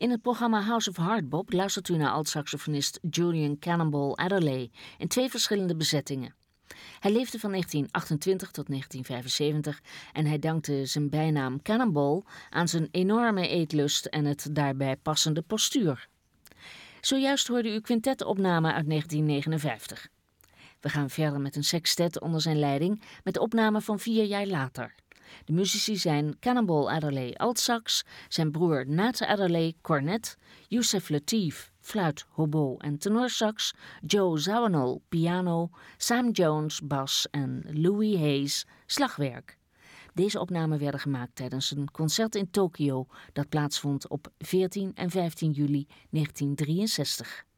In het programma House of Hardbop luistert u naar alt-saxofonist Julian Cannonball Adderley in 2 verschillende bezettingen. Hij leefde van 1928 tot 1975 en hij dankte zijn bijnaam Cannonball aan zijn enorme eetlust en het daarbij passende postuur. Zojuist hoorde u quintetopname uit 1959. We gaan verder met een sextet onder zijn leiding met opname van 4 jaar later. De muzici zijn Cannonball Adderley altsax, zijn broer Nate Adderley cornet, Yusef Lateef fluit, hobo en tenorsax, Joe Zawinul piano, Sam Jones bas en Louis Hayes slagwerk. Deze opnamen werden gemaakt tijdens een concert in Tokio dat plaatsvond op 14 en 15 juli 1963.